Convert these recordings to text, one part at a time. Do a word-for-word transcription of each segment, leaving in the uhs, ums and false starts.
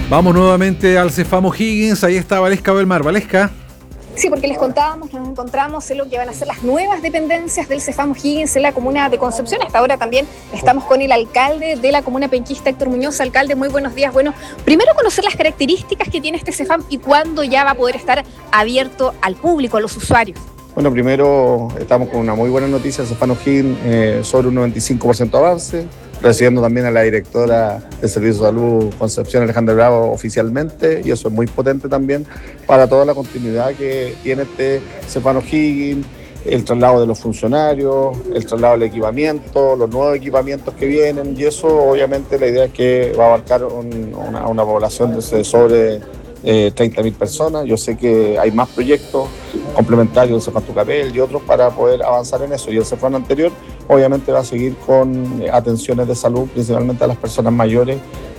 Vamos nuevamente al Cefam O'Higgins, ahí está Valesca Belmar. Valesca. Sí, porque les contábamos, nos encontramos en lo que van a ser las nuevas dependencias del Cefam O'Higgins en la comuna de Concepción. Hasta ahora también estamos con el alcalde de la comuna penquista, Héctor Muñoz. Alcalde, muy buenos días. Bueno, primero conocer las características que tiene este Cefam y cuándo ya va a poder estar abierto al público, a los usuarios. Bueno, primero estamos con una muy buena noticia, el Cefam O'Higgins eh, sobre un noventa y cinco por ciento de avance, recibiendo también a la directora del Servicio de Salud Concepción, Alejandra Bravo, oficialmente, y eso es muy potente también para toda la continuidad que tiene este Cefam O'Higgins, el traslado de los funcionarios, el traslado del equipamiento, los nuevos equipamientos que vienen, y eso obviamente la idea es que va a abarcar un, una, una población de sobre eh, treinta mil personas. Yo sé que hay más proyectos complementarios del Cefam Tucapel y otros para poder avanzar en eso, y el Cefam anterior obviamente va a seguir con atenciones de salud, principalmente a las personas mayores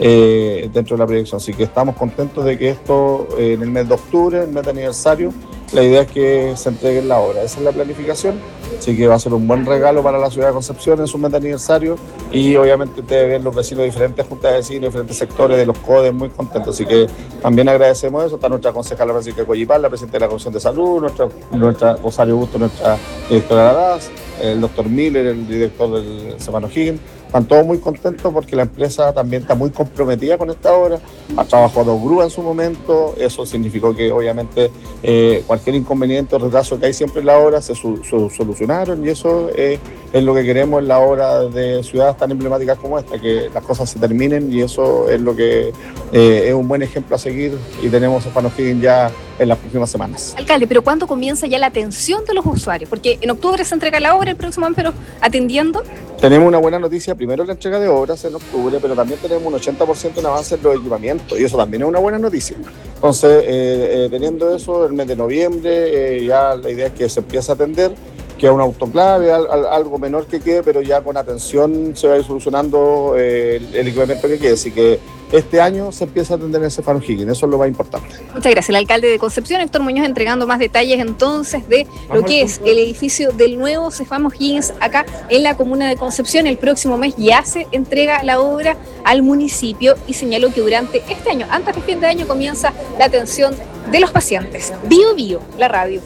eh, dentro de la proyección. Así que estamos contentos de que esto eh, en el mes de octubre, el mes de aniversario, la idea es que se entregue en la obra. Esa es la planificación, así que va a ser un buen regalo para la ciudad de Concepción en su mes de aniversario, y obviamente ustedes ven los vecinos de diferentes juntas de vecinos, diferentes sectores de los CODES muy contentos, así que también agradecemos eso. Está nuestra concejala Francisca Collipal, la presidenta de la Comisión de Salud, nuestra, nuestra Rosario Busto, nuestra directora de la D A S, el doctor Miller, el director del Cefam O'Higgins. Están todos muy contentos porque la empresa también está muy comprometida con esta obra. Ha trabajado grúa en su momento, eso significó que obviamente eh, cualquier inconveniente o retraso que hay siempre en la obra se su, su, solucionaron, y eso eh, es lo que queremos en la obra de ciudades tan emblemáticas como esta, que las cosas se terminen, y eso es lo que eh, es un buen ejemplo a seguir, y tenemos Cefam O'Higgins ya en las próximas semanas. Alcalde, pero ¿cuándo comienza ya la atención de los usuarios? Porque en octubre se entrega la obra, el próximo año, pero atendiendo. Tenemos una buena noticia, primero la entrega de obras en octubre, pero también tenemos un ochenta por ciento en avance en los equipamientos, y eso también es una buena noticia. Entonces, eh, eh, teniendo eso, el mes de noviembre, eh, ya la idea es que se empiece a atender, que es un autoclave, al, al, algo menor que quede, pero ya con atención se va a ir solucionando eh, el, el equipamiento que quede, así que este año se empieza a atender en el Cefam O'Higgins, eso es lo más importante. Muchas gracias. El alcalde de Concepción, Héctor Muñoz, entregando más detalles entonces de lo que es el edificio del nuevo Cefam O'Higgins acá en la comuna de Concepción. El próximo mes ya se entrega la obra al municipio, y señaló que durante este año, antes de fin de año, comienza la atención de los pacientes. Bio Bio, la radio.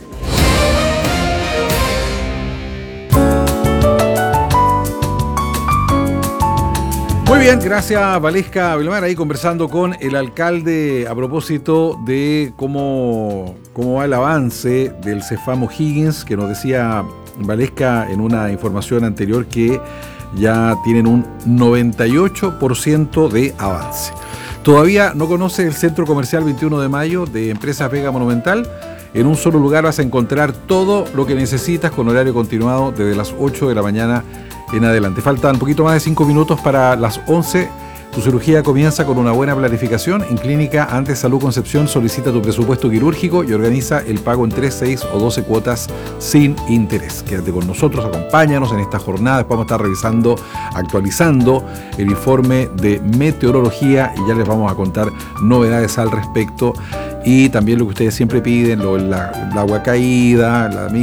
Muy bien, gracias Valesca Belmar, ahí conversando con el alcalde a propósito de cómo, cómo va el avance del Cefam O'Higgins, que nos decía Valesca en una información anterior que ya tienen un noventa y ocho por ciento de avance. Todavía no conoce el Centro Comercial veintiuno de mayo de Empresas Vega Monumental. En un solo lugar vas a encontrar todo lo que necesitas con horario continuado desde las ocho de la mañana en adelante. Faltan un poquito más de cinco minutos para las once. Tu cirugía comienza con una buena planificación. En Clínica Antes Salud Concepción solicita tu presupuesto quirúrgico y organiza el pago en tres, seis o doce cuotas sin interés. Quédate con nosotros, acompáñanos en esta jornada. Después vamos a estar revisando, actualizando el informe de meteorología, y ya les vamos a contar novedades al respecto. Y también lo que ustedes siempre piden, lo, la, el agua caída, la